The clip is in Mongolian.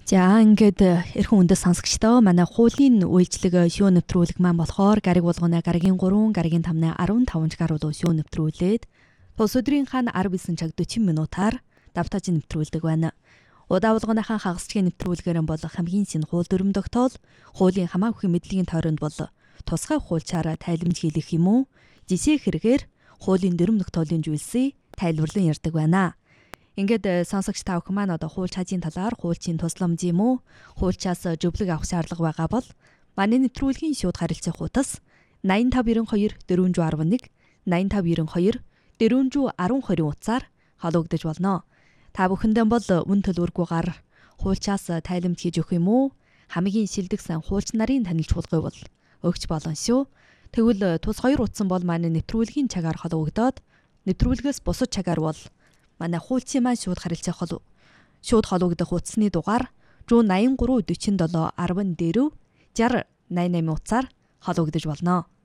За ингээд эрхэн үндэс сонсогчдоо манай хуулийн үйлчлэг шүүн нэвтрүүлэг маань болохоор гариг болгоно гаригийн 3, гаригийн 5-ны 15 гаруул шүүн нэвтрүүлээд тус өдрийн хаан 19 цаг 40 минутаар давтааж нэвтрүүлдэг байна. Удаа болгоныхаа хагасчгийн нэвтрүүлгээр бол хамгийн син хууль дүрм тогтоол, хуулийн хамаа бүхий мэдлэгийн тойронд бол тусгай хуульчаараа тайлбарж хийх юм уу? Жишээ хэрэгээр хуулийн дүрм тогтоолын зүйлсийг тайлбарлан ярьдаг байна. Ингээд сонсогч та бүхэн маань одоо хууль чажийн талаар хуульчийн тусламж юм уу? Хуульчаас зөвлөг авах шаардлага байгаа бол манай нэвтрүүлгийн шууд харилцах хуудас 8592 411 8592 410 утсаар холбогдож болно. Та бүхэндээ бол үн төлбөргүйгээр хуульчаас тайлбар хийж өгөх юм уу? Хамгийн шилдэгсэн хуульч нарын танилж болгоё бол өгч болно шүү. Тэгвэл тус 2 утсан бол манай нэвтрүүлгийн цагаар холбогдоод нэвтрүүлгээс бусад цагаар бол манай хуульчийн маань шууд холбогдох утасны дугаар 183 47 14 60 88 утсаар холбогдож болно.